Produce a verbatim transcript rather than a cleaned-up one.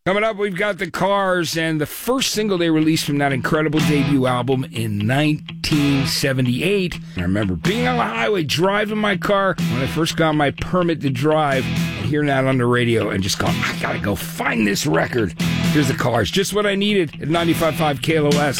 Coming up, we've got the Cars and the first single they released from that incredible debut album in nineteen seventy-eight. I remember being on the highway, driving my car when I first got my permit to drive, and hearing that on the radio and just going, I gotta go find this record. Here's the Cars, just what I needed at ninety-five point five K L O S.